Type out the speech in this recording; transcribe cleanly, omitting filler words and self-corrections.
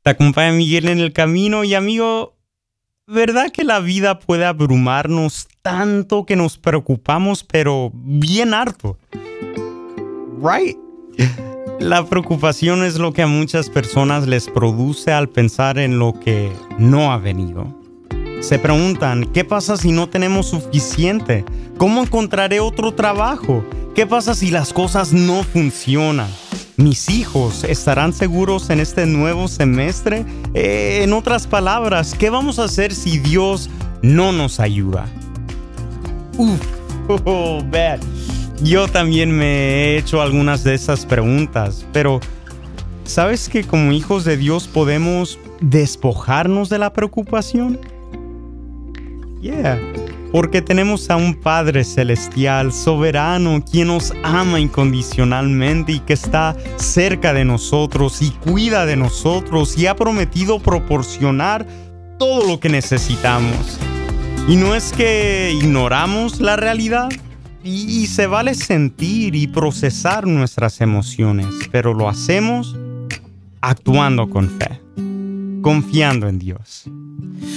Te acompaña Miguel en el camino y amigo, ¿verdad que la vida puede abrumarnos tanto que nos preocupamos, pero bien harto? Right? La preocupación es lo que a muchas personas les produce al pensar en lo que no ha venido. Se preguntan, ¿qué pasa si no tenemos suficiente? ¿Cómo encontraré otro trabajo? ¿Qué pasa si las cosas no funcionan? ¿Mis hijos estarán seguros en este nuevo semestre? En otras palabras, ¿qué vamos a hacer si Dios no nos ayuda? Bad. Yo también me he hecho algunas de esas preguntas, pero ¿sabes que como hijos de Dios podemos despojarnos de la preocupación? Porque tenemos a un Padre celestial, soberano, quien nos ama incondicionalmente y que está cerca de nosotros y cuida de nosotros y ha prometido proporcionar todo lo que necesitamos. Y no es que ignoramos la realidad, y se vale sentir y procesar nuestras emociones, pero lo hacemos actuando con fe, confiando en Dios.